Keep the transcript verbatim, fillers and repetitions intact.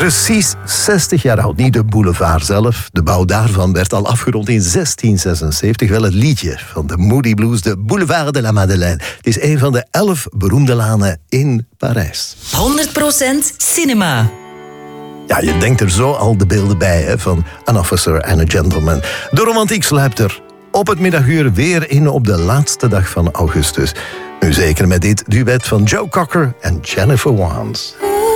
Precies zestig jaar oud. Niet de boulevard zelf. De bouw daarvan werd al afgerond in zestien zesenzeventig. Wel het liedje van de Moody Blues, de Boulevard de la Madeleine. Het is een van de elf beroemde lanen in Parijs. honderd procent cinema. Ja, je denkt er zo al de beelden bij, hè, van An Officer and a Gentleman. De romantiek sluipt er op het middaguur weer in op de laatste dag van augustus. Nu zeker met dit duet van Joe Cocker en Jennifer Warnes.